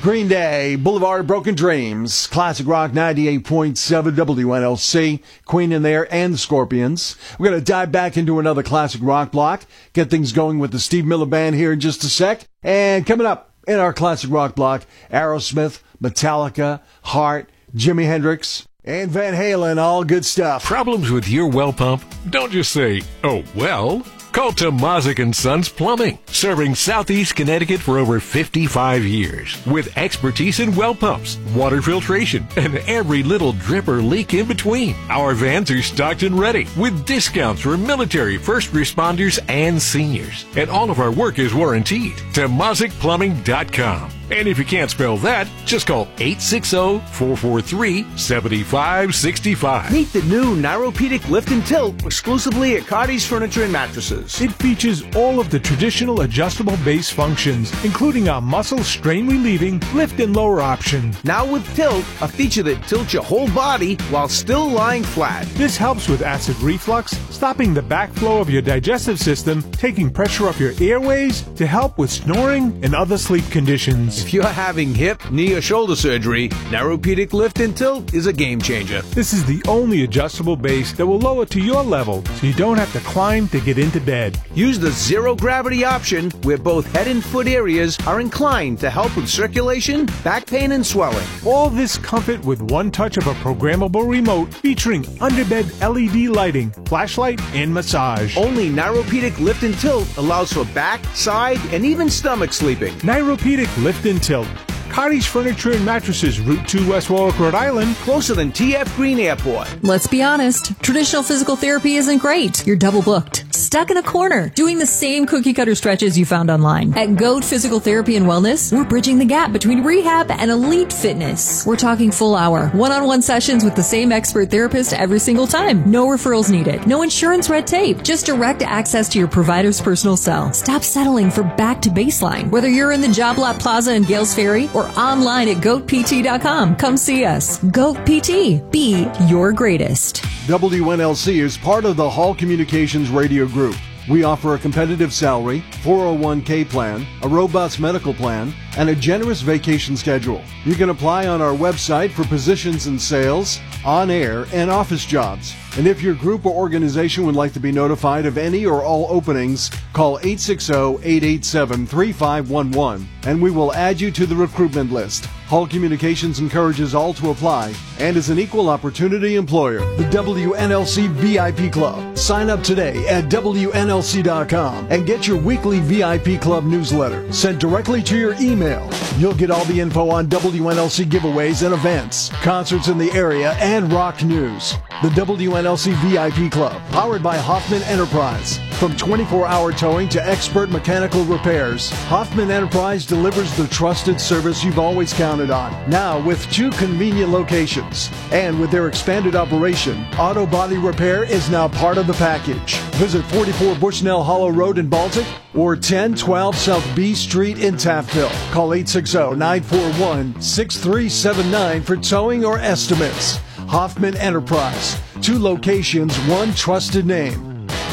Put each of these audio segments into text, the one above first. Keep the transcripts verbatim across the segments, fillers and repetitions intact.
Green Day, Boulevard of Broken Dreams, Classic Rock ninety-eight point seven W N L C, Queen in there, and the Scorpions. We're going to dive back into another classic rock block, get things going with the Steve Miller Band here in just a sec. And coming up in our classic rock block, Aerosmith, Metallica, Heart, Jimi Hendrix, and Van Halen, all good stuff. Problems with your well pump? Don't just say, oh, well. Call Tomazic and Sons Plumbing, serving Southeast Connecticut for over fifty-five years. With expertise in well pumps, water filtration, and every little drip or leak in between. Our vans are stocked and ready with discounts for military, first responders, and seniors. And all of our work is warranted. Tomazic Plumbing dot com. And if you can't spell that, just call eight six zero, four four three, seven five six five. Meet the new Nyropedic Lift and Tilt exclusively at Cardi's Furniture and Mattresses. It features all of the traditional adjustable base functions, including our muscle strain relieving lift and lower option. Now with Tilt, a feature that tilts your whole body while still lying flat. This helps with acid reflux, stopping the backflow of your digestive system, taking pressure off your airways to help with snoring and other sleep conditions. If you're having hip, knee, or shoulder surgery, Nyropedic Lift and Tilt is a game changer. This is the only adjustable base that will lower to your level, so you don't have to climb to get into bed. Use the zero gravity option, where both head and foot areas are inclined to help with circulation, back pain, and swelling. All this comfort with one touch of a programmable remote featuring underbed L E D lighting, flashlight, and massage. Only Nyropedic Lift and Tilt allows for back, side, and even stomach sleeping. Nyropedic Lift and Tilt. Cardi's Furniture and Mattresses, Route two, West Warwick, Rhode Island. Closer than T F Green Airport. Let's be honest, traditional physical therapy isn't great. You're double booked, stuck in a corner, doing the same cookie cutter stretches you found online. At Goat Physical Therapy and Wellness, we're bridging the gap between rehab and elite fitness. We're talking full hour, one-on-one sessions with the same expert therapist every single time. No referrals needed, no insurance red tape, just direct access to your provider's personal cell. Stop settling for back to baseline. Whether you're in the Job Lot Plaza in Gales Ferry or online at goat p t dot com. Come see us. Goat P T. Be your greatest. W N L C is part of the Hall Communications Radio Group. We offer a competitive salary, four oh one k plan, a robust medical plan, and a generous vacation schedule. You can apply on our website for positions in sales, on-air, and office jobs. And if your group or organization would like to be notified of any or all openings, call eight six zero, eight eight seven, three five one one, and we will add you to the recruitment list. Hall Communications encourages all to apply and is an equal opportunity employer. The W N L C V I P Club. Sign up today at W N L C dot com and get your weekly V I P Club newsletter sent directly to your email. You'll get all the info on W N L C giveaways and events, concerts in the area, and rock news. The W N L C V I P Club, powered by Hoffman Enterprise. From twenty-four hour towing to expert mechanical repairs, Hoffman Enterprise delivers the trusted service you've always counted on. Now with two convenient locations. And with their expanded operation, auto body repair is now part of the package. Visit forty-four Bushnell Hollow Road in Baltic or ten twelve South B Street in Taftville. Call eight six zero, nine four one, six three seven nine for towing or estimates. Hoffman Enterprise. Two locations, one trusted name.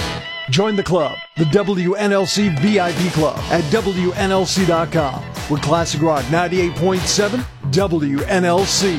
Join the club, the W N L C V I P Club, at W N L C dot com. With Classic Rock ninety-eight point seven W N L C.